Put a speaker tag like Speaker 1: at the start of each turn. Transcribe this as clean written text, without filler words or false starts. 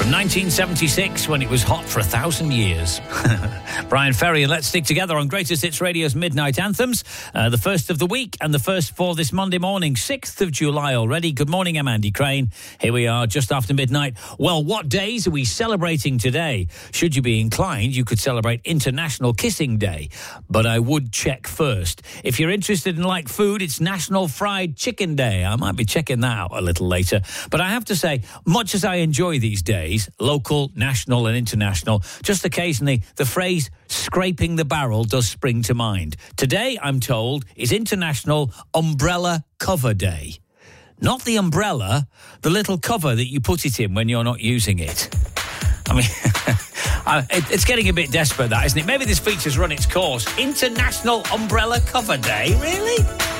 Speaker 1: From 1976, when it was hot for 1,000 years. Brian Ferry, and let's stick together on Greatest Hits Radio's Midnight Anthems. The first of the week and the first for this Monday morning, 6th of July already. Good morning, I'm Andy Crane. Here we are, just after midnight. Well, what days are we celebrating today? Should you be inclined, you could celebrate International Kissing Day. But I would check first. If you're interested in like food, it's National Fried Chicken Day. I might be checking that out a little later. But I have to say, much as I enjoy these days, local, national and international, just occasionally the phrase scraping the barrel does spring to mind. Today, I'm told, is International Umbrella Cover Day. Not the umbrella, the little cover that you put it in when you're not using it. I mean, it's getting a bit desperate, that, isn't it? Maybe this feature's run its course. International Umbrella Cover Day? Really?